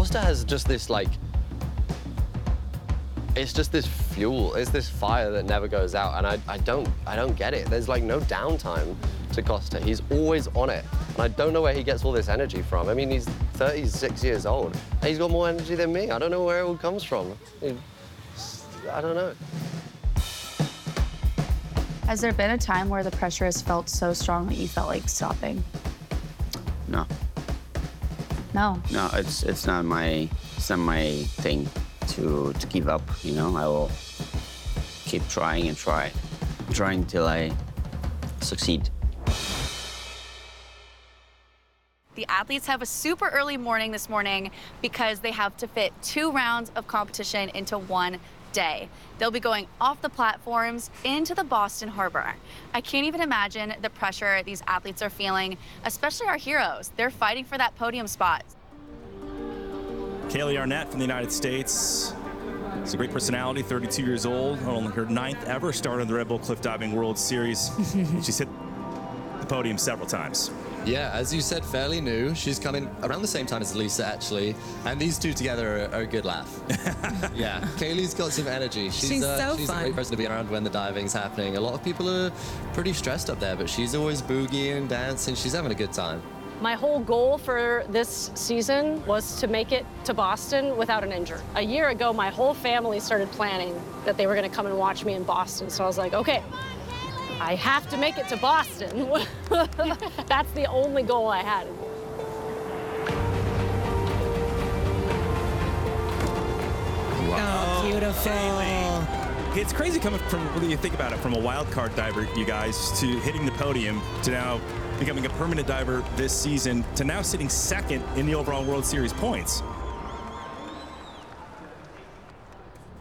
Costa has just this, like, it's just this fuel. It's this fire that never goes out, and I don't get it. There's, like, no downtime to Costa. He's always on it, and I don't know where he gets all this energy from. I mean, he's 36 years old, and he's got more energy than me. I don't know where it all comes from. I don't know. Has there been a time where the pressure has felt so strong that you felt like stopping? No. No. No, it's not my thing to give up. You know, I will keep trying and trying till I succeed. The athletes have a super early morning this morning because they have to fit 2 rounds of competition into one day. They'll be going off the platforms into the Boston Harbor. I can't even imagine the pressure these athletes are feeling, especially our heroes. They're fighting for that podium spot. Kaylee Arnett from the United States. She's a great personality, 32 years old, only her 9th ever start in the Red Bull Cliff Diving World Series. She's hit the podium several times. Yeah, as you said, fairly new. She's coming around the same time as Lisa, actually. And these two together are a good laugh. Yeah, Kaylee's got some energy. She's so she's fun. a great person to be around when the diving's happening. A lot of people are pretty stressed up there, but she's always boogieing and dancing. She's having a good time. My whole goal for this season was to make it to Boston without an injury. A year ago, my whole family started planning that they were going to come and watch me in Boston. So I was like, okay, I have to make it to Boston. That's the only goal I had. Oh, beautiful. It's crazy coming from, when you think about it, from a wild card diver, you guys, to hitting the podium, to now becoming a permanent diver this season, to now sitting second in the overall World Series points.